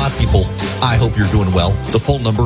My people, I hope you're doing well. The phone number,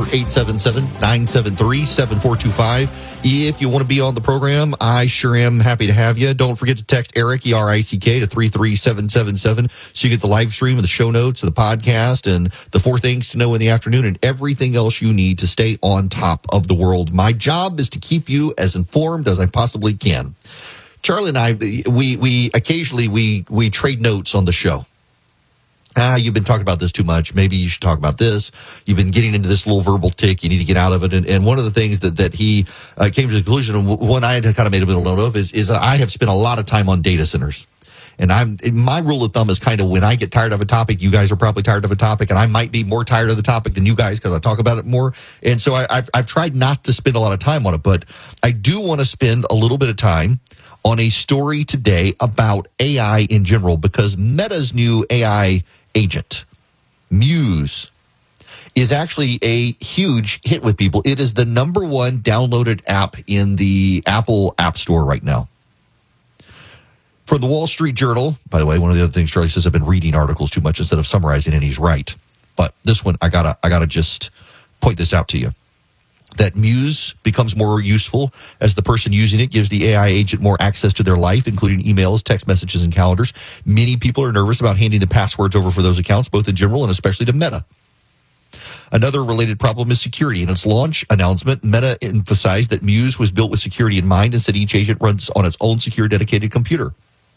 877-973-7425. If you want to be on the program, I sure am happy to have you. Don't forget to text Eric, E-R-I-C-K, to 33777 so you get the live stream and the show notes and the podcast and the 4 things to know in the afternoon and everything else you need to stay on top of the world. My job is to keep you as informed as I possibly can. Charlie and I, we occasionally trade notes on the show. You've been talking about this too much. Maybe you should talk about this. You've been getting into this little verbal tick. You need to get out of it. And one of the things that he came to the conclusion, and one I had kind of made a little note of, is I have spent a lot of time on data centers. And my rule of thumb is kind of when I get tired of a topic, you guys are probably tired of a topic, and I might be more tired of the topic than you guys because I talk about it more. And so I've tried not to spend a lot of time on it, but I do want to spend a little bit of time on a story today about AI in general, because Meta's new AI agent, Muse, is actually a huge hit with people. It is the number 1 downloaded app in the Apple App Store right now. For the Wall Street Journal, by the way, one of the other things Charlie says, I've been reading articles too much instead of summarizing, and he's right. But this one, I gotta just point this out to you. That Muse becomes more useful as the person using it gives the AI agent more access to their life, including emails, text messages, and calendars. Many people are nervous about handing the passwords over for those accounts, both in general and especially to Meta. Another related problem is security. In its launch announcement, Meta emphasized that Muse was built with security in mind and said each agent runs on its own secure, dedicated computer.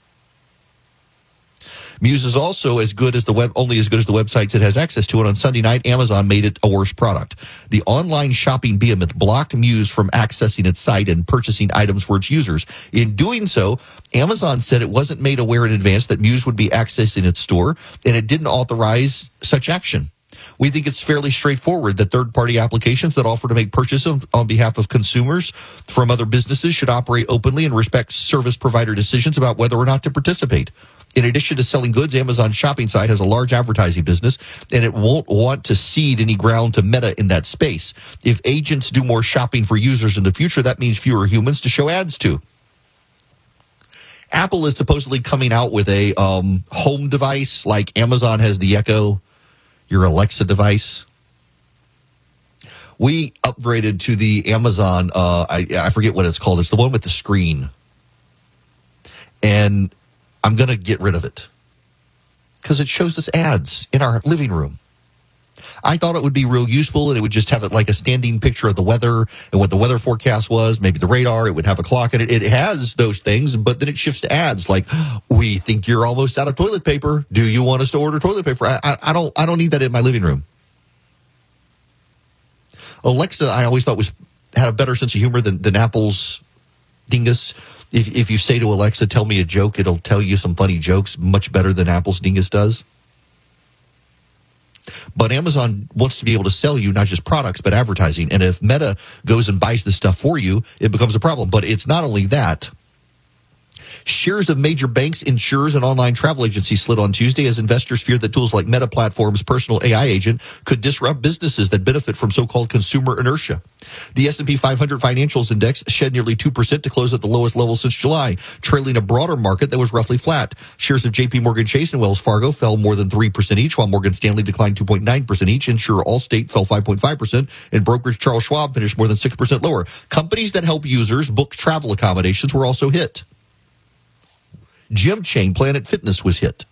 Muse is also only as good as the websites it has access to, and on Sunday night, Amazon made it a worse product. The online shopping behemoth blocked Muse from accessing its site and purchasing items for its users. In doing so, Amazon said it wasn't made aware in advance that Muse would be accessing its store, and it didn't authorize such action. We think it's fairly straightforward that third-party applications that offer to make purchases on behalf of consumers from other businesses should operate openly and respect service provider decisions about whether or not to participate. In addition to selling goods, Amazon's shopping site has a large advertising business, and it won't want to cede any ground to Meta in that space. If agents do more shopping for users in the future, that means fewer humans to show ads to. Apple is supposedly coming out with a home device like Amazon has the Echo, your Alexa device. We upgraded to the Amazon, I forget what it's called. It's the one with the screen. And I'm going to get rid of it because it shows us ads in our living room. I thought it would be real useful, and it would just have it like a standing picture of the weather and what the weather forecast was, maybe the radar. It would have a clock in it. It has those things, but then it shifts to ads like, we think you're almost out of toilet paper. Do you want us to order toilet paper? I don't need that in my living room. Alexa, I always thought had a better sense of humor than Apple's dingus. If you say to Alexa, tell me a joke, it'll tell you some funny jokes much better than Apple's dingus does. But Amazon wants to be able to sell you not just products, but advertising. And if Meta goes and buys this stuff for you, it becomes a problem. But it's not only that. Shares of major banks, insurers, and online travel agencies slid on Tuesday as investors feared that tools like Meta Platforms' personal AI agent could disrupt businesses that benefit from so-called consumer inertia. The S&P 500 Financials Index shed nearly 2% to close at the lowest level since July, trailing a broader market that was roughly flat. Shares of JP Morgan Chase and Wells Fargo fell more than 3% each, while Morgan Stanley declined 2.9% each. Insurer Allstate fell 5.5%, and brokerage Charles Schwab finished more than 6% lower. Companies that help users book travel accommodations were also hit. Gym chain Planet Fitness was hit.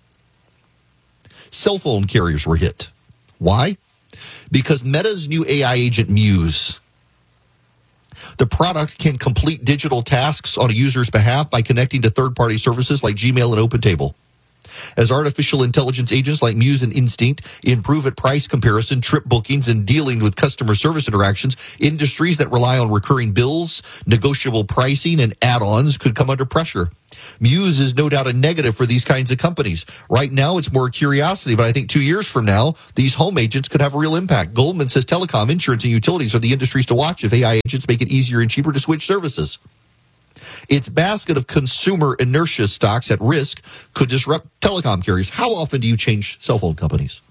Cell phone carriers were hit. Why? Because Meta's new AI agent, Muse, the product can complete digital tasks on a user's behalf by connecting to third-party services like Gmail and OpenTable. As artificial intelligence agents like Muse and Instinct improve at price comparison, trip bookings, and dealing with customer service interactions, industries that rely on recurring bills, negotiable pricing, and add-ons could come under pressure. Muse is no doubt a negative for these kinds of companies. Right now, it's more curiosity, but I think 2 years from now, these home agents could have a real impact. Goldman says telecom, insurance, and utilities are the industries to watch if AI agents make it easier and cheaper to switch services. Its basket of consumer inertia stocks at risk could disrupt telecom carriers. How often do you change cell phone companies?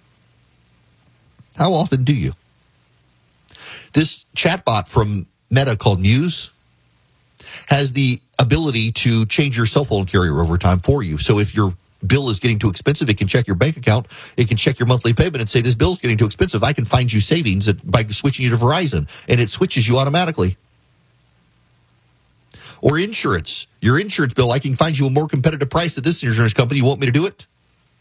How often do you? This chatbot from Meta called Muse has the ability to change your cell phone carrier over time for you. So if you're bill is getting too expensive, it can check your bank account, it can check your monthly payment and say, this bill is getting too expensive. I can find you savings by switching you to Verizon, and it switches you automatically. Or insurance. Your insurance bill, I can find you a more competitive price at this insurance company. You want me to do it?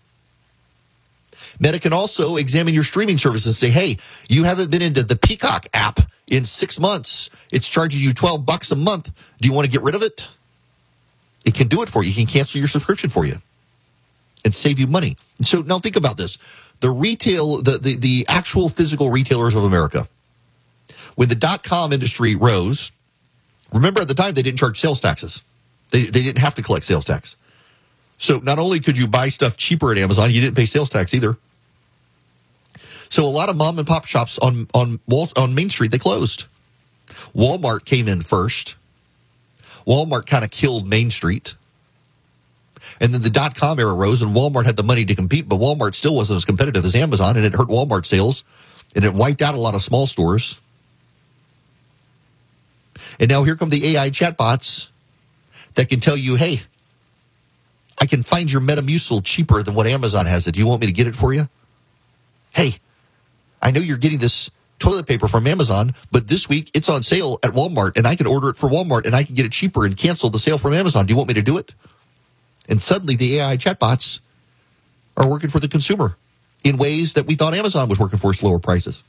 Meta can also examine your streaming services and say, hey, you haven't been into the Peacock app in 6 months. It's charging you $12 a month. Do you want to get rid of it? It can do it for you. It can cancel your subscription for you and save you money. And so now think about this. The actual physical retailers of America, when the .com industry rose, remember at the time they didn't charge sales taxes. They didn't have to collect sales tax. So not only could you buy stuff cheaper at Amazon, you didn't pay sales tax either. So a lot of mom and pop shops on Main Street, they closed. Walmart came in first. Walmart kind of killed Main Street. And then the .com era rose, and Walmart had the money to compete, but Walmart still wasn't as competitive as Amazon, and it hurt Walmart sales, and it wiped out a lot of small stores. And now here come the AI chatbots that can tell you, hey, I can find your Metamucil cheaper than what Amazon has it. Do you want me to get it for you? Hey, I know you're getting this toilet paper from Amazon, but this week it's on sale at Walmart, and I can order it for Walmart, and I can get it cheaper and cancel the sale from Amazon. Do you want me to do it? And suddenly the AI chatbots are working for the consumer in ways that we thought Amazon was working for us, lower prices.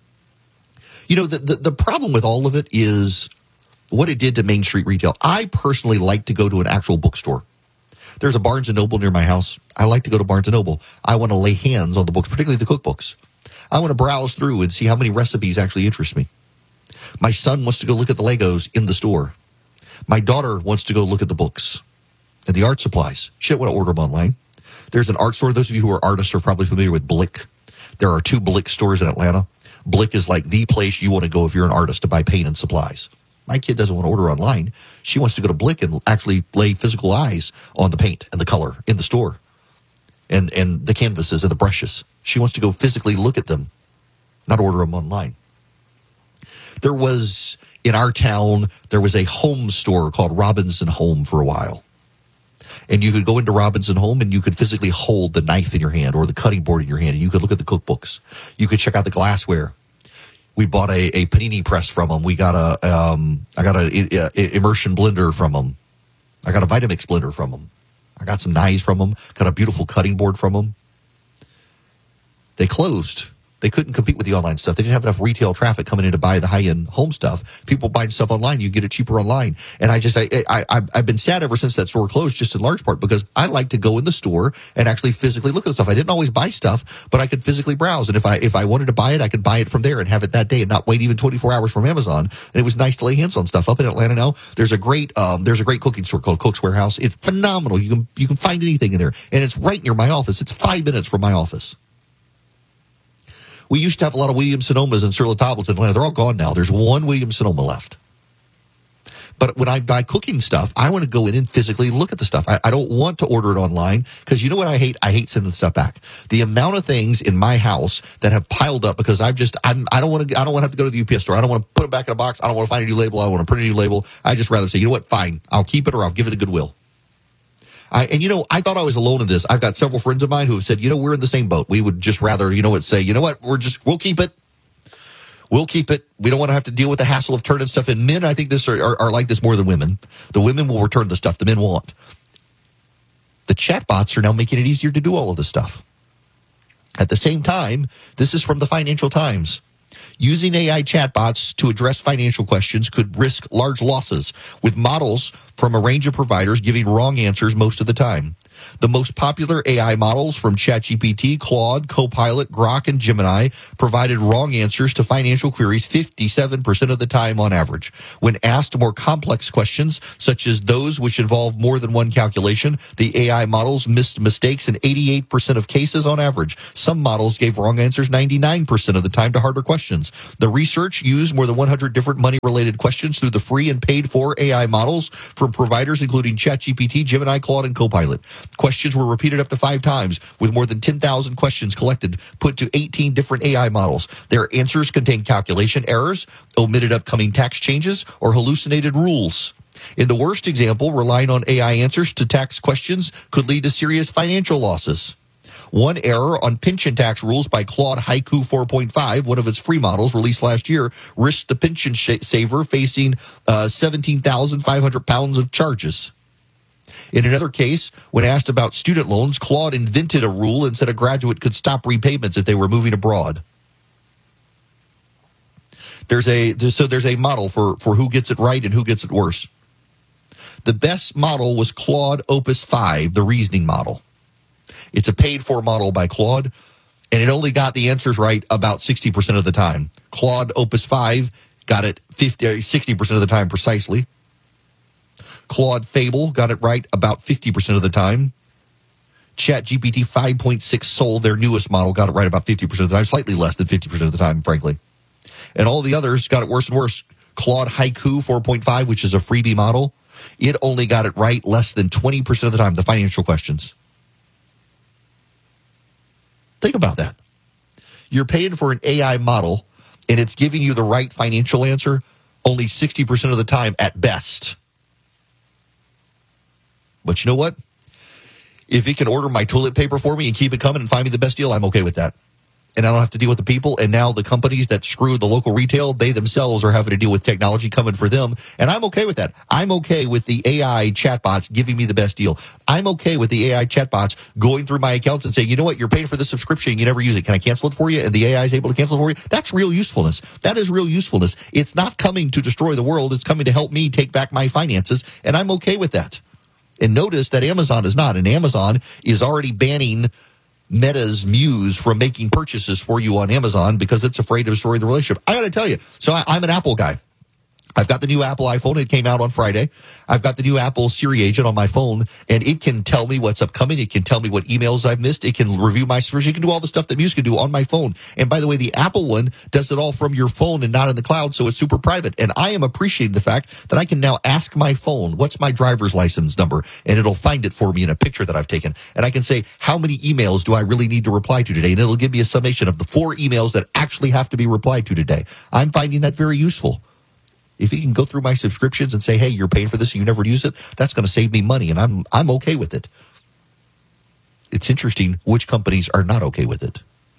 You know, the problem with all of it is what it did to Main Street retail. I personally like to go to an actual bookstore. There's a Barnes & Noble near my house. I like to go to Barnes & Noble. I want to lay hands on the books, particularly the cookbooks. I want to browse through and see how many recipes actually interest me. My son wants to go look at the Legos in the store. My daughter wants to go look at the books and the art supplies. She doesn't want to order them online. There's an art store. Those of you who are artists are probably familiar with Blick. There are 2 Blick stores in Atlanta. Blick is like the place you want to go if you're an artist to buy paint and supplies. My kid doesn't want to order online. She wants to go to Blick and actually lay physical eyes on the paint and the color in the store and the canvases and the brushes. She wants to go physically look at them, not order them online. There was, in our town, there was a home store called Robinson Home for a while. And you could go into Robinson Home and you could physically hold the knife in your hand or the cutting board in your hand, and you could look at the cookbooks. You could check out the glassware. We bought a panini press from them. I got a immersion blender from them. I got a Vitamix blender from them. I got some knives from them. Got a beautiful cutting board from them. They closed. They couldn't compete with the online stuff. They didn't have enough retail traffic coming in to buy the high-end home stuff. People buying stuff online, you get it cheaper online. And I've been sad ever since that store closed, just in large part because I like to go in the store and actually physically look at the stuff. I didn't always buy stuff, but I could physically browse. And if I wanted to buy it, I could buy it from there and have it that day and not wait even 24 hours from Amazon. And it was nice to lay hands on stuff. Up in Atlanta now, there's a great cooking store called Cook's Warehouse. It's phenomenal. You can find anything in there, and it's right near my office. It's 5 minutes from my office. We used to have a lot of Williams-Sonomas and Sur La Tables in Atlanta. They're all gone now. There's one Williams-Sonoma left. But when I buy cooking stuff, I want to go in and physically look at the stuff. I don't want to order it online because you know what I hate? I hate sending stuff back. The amount of things in my house that have piled up because I don't want to have to go to the UPS store. I don't want to put it back in a box. I don't want to find a new label. I don't want to print a new label. I just rather say, you know what? Fine. I'll keep it or I'll give it to Goodwill. I thought I was alone in this. I've got several friends of mine who have said, we're in the same boat. We would just rather, say, we'll keep it. We'll keep it. We don't want to have to deal with the hassle of turning stuff in. Men, I think this are like this more than women. The women will return the stuff the men want. The chatbots are now making it easier to do all of this stuff. At the same time, this is from the Financial Times. Using AI chatbots to address financial questions could risk large losses, with models from a range of providers giving wrong answers most of the time. The most popular AI models from ChatGPT, Claude, Copilot, Grok, and Gemini provided wrong answers to financial queries 57% of the time on average. When asked more complex questions, such as those which involve more than one calculation, the AI models missed mistakes in 88% of cases on average. Some models gave wrong answers 99% of the time to harder questions. The research used more than 100 different money-related questions through the free and paid-for AI models from providers including ChatGPT, Gemini, Claude, and Copilot. Questions were repeated up to 5 times, with more than 10,000 questions collected, put to 18 different AI models. Their answers contained calculation errors, omitted upcoming tax changes, or hallucinated rules. In the worst example, relying on AI answers to tax questions could lead to serious financial losses. One error on pension tax rules by Claude Haiku 4.5, one of its free models released last year, risked the pension saver facing 17,500 pounds of charges. In another case, when asked about student loans, Claude invented a rule and said a graduate could stop repayments if they were moving abroad. There's a model for who gets it right and who gets it worse. The best model was Claude Opus 5, the reasoning model. It's a paid-for model by Claude, and it only got the answers right about 60% of the time. Claude Opus 5 got it 60% of the time precisely. Claude Fable got it right about 50% of the time. ChatGPT 5.6 Soul, their newest model, got it right about 50% of the time, slightly less than 50% of the time, frankly. And all the others got it worse and worse. Claude Haiku 4.5, which is a freebie model, it only got it right less than 20% of the time, the financial questions. Think about that. You're paying for an AI model, and it's giving you the right financial answer only 60% of the time at best. But you know what? If it can order my toilet paper for me and keep it coming and find me the best deal, I'm okay with that. And I don't have to deal with the people. And now the companies that screw the local retail, they themselves are having to deal with technology coming for them. And I'm okay with that. I'm okay with the AI chatbots giving me the best deal. I'm okay with the AI chatbots going through my accounts and saying, you know what, you're paying for the subscription, you never use it. Can I cancel it for you? And the AI is able to cancel it for you. That's real usefulness. That is real usefulness. It's not coming to destroy the world. It's coming to help me take back my finances. And I'm okay with that. And notice that Amazon is not. And Amazon is already banning Meta's Muse from making purchases for you on Amazon because it's afraid of destroying the relationship. I got to tell you, so I'm an Apple guy. I've got the new Apple iPhone. It came out on Friday. I've got the new Apple Siri agent on my phone, and it can tell me what's upcoming. It can tell me what emails I've missed. It can review my search. It can do all the stuff that Muse can do on my phone. And by the way, the Apple one does it all from your phone and not in the cloud, so it's super private. And I am appreciating the fact that I can now ask my phone, what's my driver's license number? And it'll find it for me in a picture that I've taken. And I can say, how many emails do I really need to reply to today? And it'll give me a summation of the 4 emails that actually have to be replied to today. I'm finding that very useful. If you can go through my subscriptions and say, hey, you're paying for this and you never use it, that's going to save me money, and I'm okay with it. It's interesting which companies are not okay with it.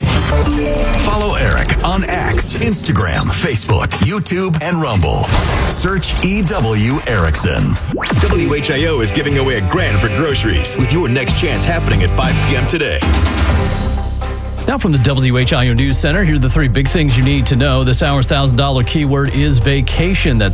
Follow Eric on X, Instagram, Facebook, YouTube, and Rumble. Search EW Erickson. WHIO is giving away $1,000 for groceries with your next chance happening at 5 p.m. today. Now from the WHIO News Center, here are the 3 big things you need to know. This hour's $1,000 keyword is vacation. That's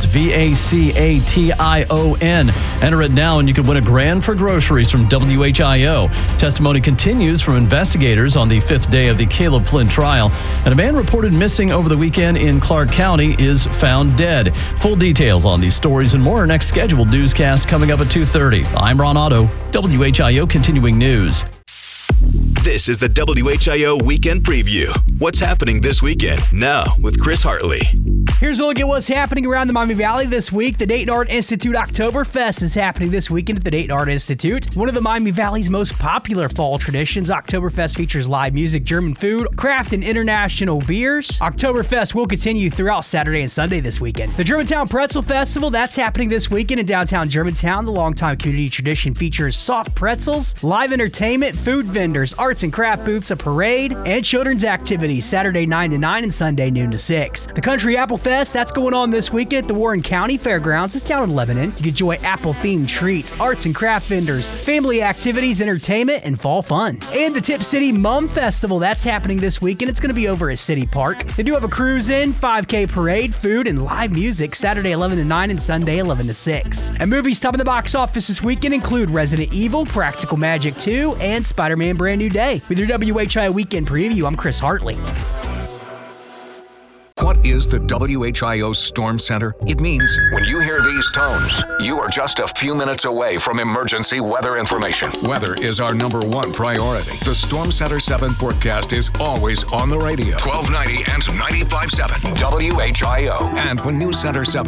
VACATION. Enter it now and you could win $1,000 for groceries from WHIO. Testimony continues from investigators on the 5th day of the Caleb Flynn trial. And a man reported missing over the weekend in Clark County is found dead. Full details on these stories and more. Our next scheduled newscast coming up at 2:30. I'm Ron Otto, WHIO Continuing News. This is the WHIO Weekend Preview. What's happening this weekend? Now with Chris Hartley. Here's a look at what's happening around the Miami Valley this week. The Dayton Art Institute Oktoberfest is happening this weekend at the Dayton Art Institute. One of the Miami Valley's most popular fall traditions, Oktoberfest features live music, German food, craft, and international beers. Oktoberfest will continue throughout Saturday and Sunday this weekend. The Germantown Pretzel Festival, that's happening this weekend in downtown Germantown. The longtime community tradition features soft pretzels, live entertainment, food vendors, arts and craft booths, a parade, and children's activities Saturday 9 to 9 and Sunday noon to 6. The Country Apple Fest, that's going on this weekend at the Warren County Fairgrounds. It's down in Lebanon. You can enjoy apple-themed treats, arts and craft vendors, family activities, entertainment, and fall fun. And the Tip City Mum Festival, that's happening this weekend. It's going to be over at City Park. They do have a cruise-in, 5K parade, food, and live music Saturday 11 to 9 and Sunday 11 to 6. And movies topping the box office this weekend include Resident Evil, Practical Magic 2, and Spider-Man Brand New Day. With your WHI Weekend Preview, I'm Chris Hartley. What is the WHIO Storm Center? It means when you hear these tones, you are just a few minutes away from emergency weather information. Weather is our #1 priority. The Storm Center 7 forecast is always on the radio. 1290 and 95.7 WHIO. And when News Center 7